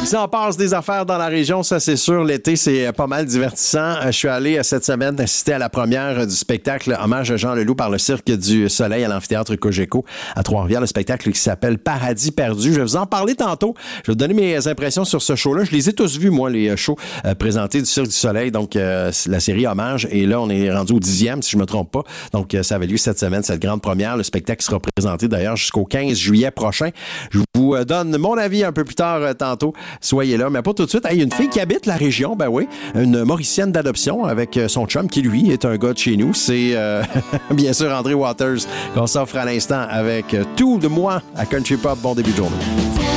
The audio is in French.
Ça en passe des affaires dans la région, ça c'est sûr. L'été, c'est pas mal divertissant. Je suis allé cette semaine assister à la première du spectacle Hommage à Jean Leloup par le Cirque du Soleil à l'amphithéâtre Cogeco à Trois-Rivières. Le spectacle qui s'appelle Paradis perdu. Je vais vous en parler tantôt. Je vais vous donner mes impressions sur ce show-là. Je les ai tous vus, moi, les shows présentés du Cirque du Soleil. Donc, la série Hommage. Et là, on est rendu au 10e, si je me trompe pas. Donc, ça avait lieu cette semaine, cette grande première. Le spectacle sera présenté d'ailleurs jusqu'au 15 juillet prochain. Je vous donne mon avis un peu plus tard tantôt. Soyez là, mais pas tout de suite. Il y a une fille qui habite la région, ben oui, une Mauricienne d'adoption avec son chum qui, lui, est un gars de chez nous. C'est bien sûr André Waters qu'on s'offre à l'instant avec Tout de moi à Country Pop. Bon début de journée.